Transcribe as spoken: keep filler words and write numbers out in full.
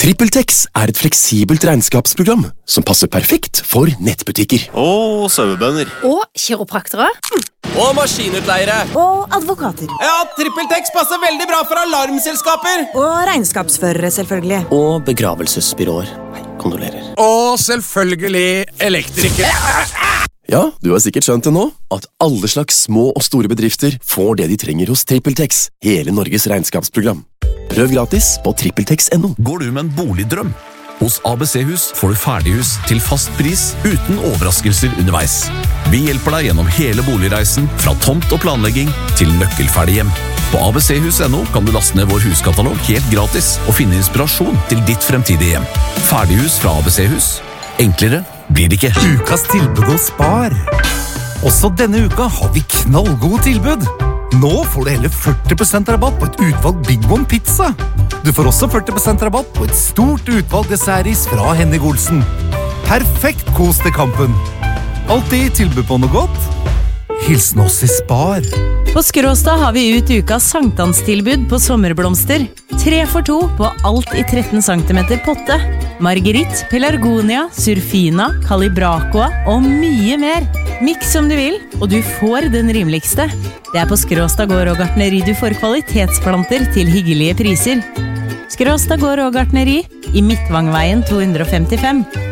TrippelTex er et fleksibelt regnskapsprogram som passer perfekt for nettbutikker. Og sauebønder. Og kiropraktere. Og maskinutleiere. Og advokater. Ja, TrippelTex passer veldig bra for alarmselskaper. Og regnskapsførere, selvfølgelig. Og begravelsesbyråer. Hei, kondolerer. Og selvfølgelig elektrikere. Ja, du har sikkert skjønt det nå, at alle slags små og store bedrifter får det de trenger hos TrippelTex, hele Norges regnskapsprogram. Prøv gratis på trippeltex punktum no. Går du med en boligdrøm? Hos A B C-hus får du ferdighus til fast pris uten overraskelser underveis. Vi hjelper deg gjennom hele boligreisen, fra tomt og planlegging til nøkkelferdig hjem. På A B C hus punktum no kan du laste ned vår huskatalog helt gratis og finne inspirasjon til ditt fremtidige hjem. Ferdighus fra A B C-hus. Enklere blir det ikke. Ukas tilbud og spar. Også denne uka har vi knallgode tilbud. Nå får du hele førti prosent rabatt på et utvalg Big One pizza. Du får også førti prosent rabatt på et stort utvalg dessertis fra Henning Olsen. Perfekt kos til kampen. Alltid tilbud på noe godt. Hilsen oss i Spar. På Skråstad har vi ut ukas sankthanstilbud på sommerblomster. Tre for to på alt i tretten centimeter potte. Marguerite, pelargonia, surfina, calibracoa og mye mer. Miks som du vil, og du får den rimeligste. Det er på Skråstad gård og gartneri du får kvalitetsplanter til hyggelige priser. Skråstad gård og gartneri i Midtvangveien to hundre og femtifem.